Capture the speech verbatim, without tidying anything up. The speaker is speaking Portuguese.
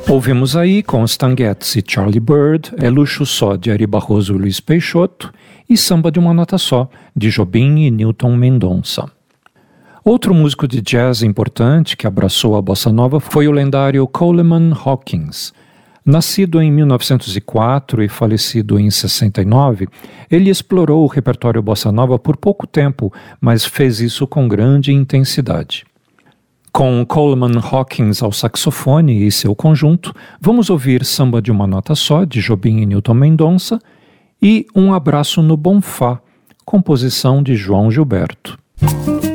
Ouvimos aí com Stan Getz e Charlie Bird, É Luxo Só, de Ari Barroso e Luiz Peixoto, e Samba de uma Nota Só, de Jobim e Newton Mendonça. Outro músico de jazz importante que abraçou a bossa nova foi o lendário Coleman Hawkins. Nascido em mil novecentos e quatro e falecido em sessenta e nove, ele explorou o repertório bossa nova por pouco tempo, mas fez isso com grande intensidade. Com Coleman Hawkins ao saxofone e seu conjunto, vamos ouvir Samba de uma Nota Só, de Jobim e Newton Mendonça, e Um Abraço no Bonfá, composição de João Gilberto.